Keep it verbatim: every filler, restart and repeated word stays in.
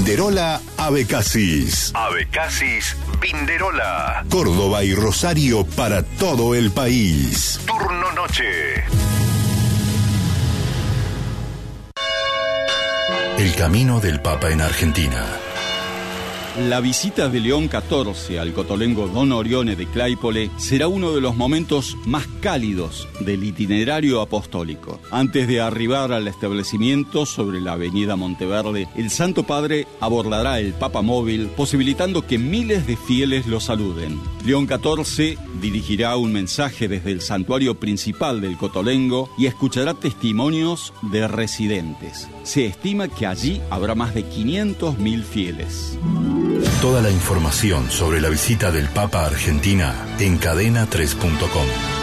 Vinderola Abecasis. Abecasis Vinderola. Córdoba y Rosario para todo el país. Turno noche. El camino del Papa en Argentina. La visita de León catorce al cotolengo Don Orione de Claypole será uno de los momentos más cálidos del itinerario apostólico. Antes de arribar al establecimiento sobre la avenida Monteverde, el Santo Padre abordará el Papa Móvil, posibilitando que miles de fieles lo saluden. León catorce dirigirá un mensaje desde el santuario principal del cotolengo y escuchará testimonios de residentes. Se estima que allí habrá más de quinientos mil fieles. Toda la información sobre la visita del Papa a Argentina en cadena tres punto com.